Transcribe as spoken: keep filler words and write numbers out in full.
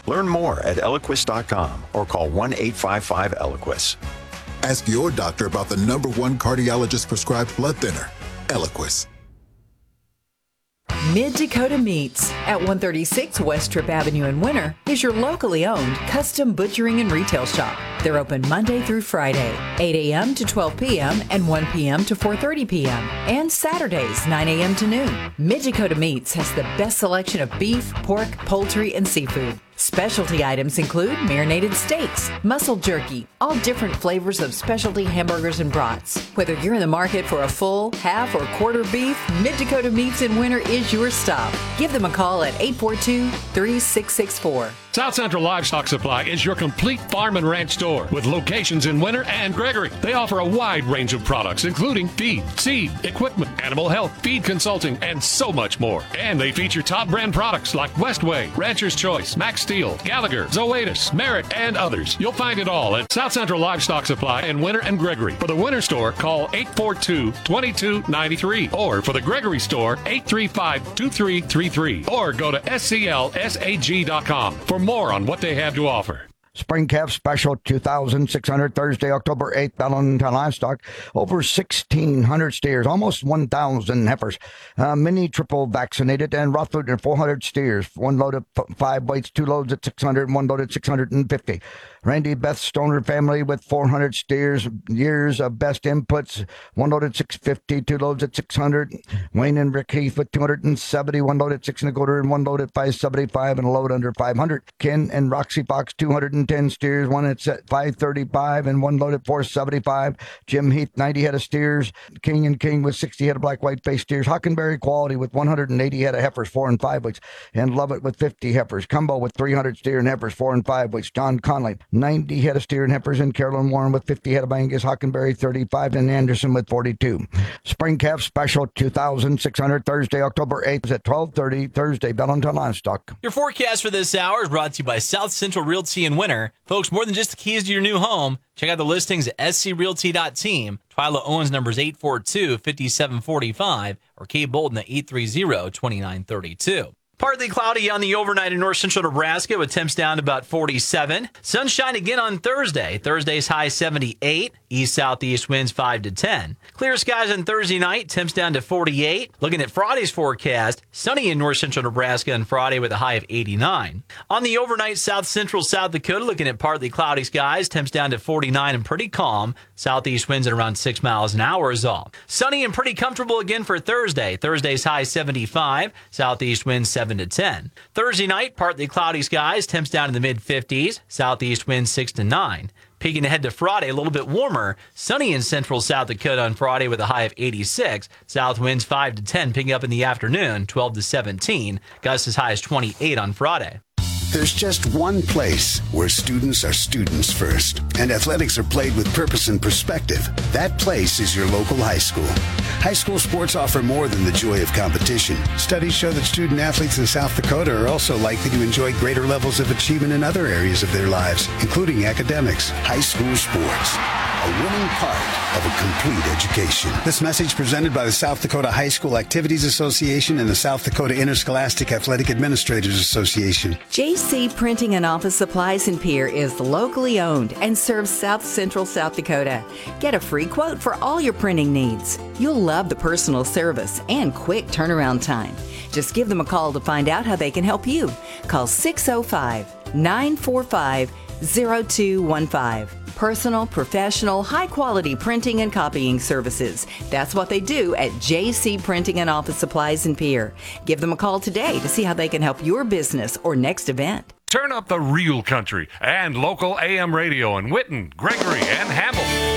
Learn more at Eliquis dot com or call one eight five five Eliquis. Ask your doctor about the number one cardiologist prescribed blood thinner, Eliquis. Mid-Dakota Meats at one thirty-six West Trip Avenue in Winter is your locally owned custom butchering and retail shop. They're open Monday through Friday, eight a.m. to twelve p.m. and one p.m. to four thirty p.m. and Saturdays, nine a.m. to noon. Mid-Dakota Meats has the best selection of beef, pork, poultry, and seafood. Specialty items include marinated steaks, muscle jerky, all different flavors of specialty hamburgers and brats. Whether you're in the market for a full, half, or quarter beef, Mid-Dakota Meats in Winter is your stop. Give them a call at eight four two, three six six four. South Central Livestock Supply is your complete farm and ranch store with locations in Winter and Gregory. They offer a wide range of products, including feed, seed, equipment, animal health, feed consulting, and so much more. And they feature top brand products like Westway, Rancher's Choice, Max Steel, Gallagher, Zoetis, Merit, and others. You'll find it all at South Central Livestock Supply in Winter and Gregory. For the Winter store, call eight four two, two two nine three. Or for the Gregory store, eight three five, two three three three. Or go to S C L sag dot com for more on what they have to offer. Spring Calf Special two thousand six hundred, Thursday, October eighth, Valentine Livestock. Over sixteen hundred steers, almost one thousand heifers. Uh, mini triple vaccinated and Rothford four hundred steers. One load of f- five weights, two loads at six hundred, one load at six hundred fifty. Randy Beth Stoner family with four hundred steers, years of best inputs. One load at six fifty, two loads at six hundred. Wayne and Rick Heath with two hundred seventy, one load at six and a quarter, and one load at five seventy-five, and a load under five hundred. Ken and Roxy Fox, two hundred ten steers, one at five thirty-five, and one load at four seventy-five. Jim Heath, ninety head of steers. King and King with sixty head of black white face steers. Hockenberry Quality with one hundred eighty head of heifers, four and five weights. And Lovett with fifty heifers. Cumbo with three hundred steer and heifers, four and five weights. John Conley, ninety head of steer and heifers, and Carolyn Warren with fifty head of Angus. Hockenberry thirty-five, and Anderson with forty-two. Spring Calf Special two thousand six hundred, Thursday, October eighth at twelve thirty, Thursday, Valentine Livestock. Your forecast for this hour is brought to you by South Central Realty in Winter. Folks, more than just the keys to your new home, check out the listings at s c realty dot team. Twyla Owens numbers eight four two, five seven four five or Kate Bolden at eight three zero, two nine three two. Partly cloudy on the overnight in north central Nebraska with temps down to about forty-seven. Sunshine again on Thursday. Thursday's high seventy-eight. East-southeast winds five to ten. Clear skies on Thursday night. Temps down to forty-eight. Looking at Friday's forecast. Sunny in north central Nebraska on Friday with a high of eighty-nine. On the overnight south central South Dakota, looking at partly cloudy skies. Temps down to forty-nine and pretty calm. Southeast winds at around six miles an hour is all. Sunny and pretty comfortable again for Thursday. Thursday's high seventy-five. Southeast winds seven to ten. Thursday night, partly cloudy skies, temps down in the mid-fifties, southeast winds six to nine. Peeking ahead to Friday, a little bit warmer, sunny in central South Dakota on Friday with a high of eighty-six, south winds five to ten, picking up in the afternoon, twelve to seventeen, gusts as high as twenty-eight on Friday. There's just one place where students are students first, and athletics are played with purpose and perspective. That place is your local high school. High school sports offer more than the joy of competition. Studies show that student athletes in South Dakota are also likely to enjoy greater levels of achievement in other areas of their lives, including academics. High school sports, a winning part of a complete education. This message presented by the South Dakota High School Activities Association and the South Dakota Interscholastic Athletic Administrators Association. J C Printing and Office Supplies in Pierre is locally owned and serves South Central South Dakota. Get a free quote for all your printing needs. You'll love the personal service and quick turnaround time. Just give them a call to find out how they can help you. Call six oh five, nine four five, oh two one five. Personal, professional, high-quality printing and copying services. That's what they do at J C Printing and Office Supplies in Pierre. Give them a call today to see how they can help your business or next event. Turn up the real country and local A M radio in Whitten, Gregory, and Hamilton.